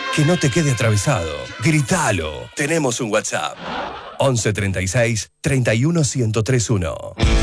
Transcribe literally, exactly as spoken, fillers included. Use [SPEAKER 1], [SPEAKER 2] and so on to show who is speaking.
[SPEAKER 1] Que no te quede atravesado. Gritalo. Tenemos un WhatsApp. once treinta y seis, treinta y uno, ciento treinta y uno.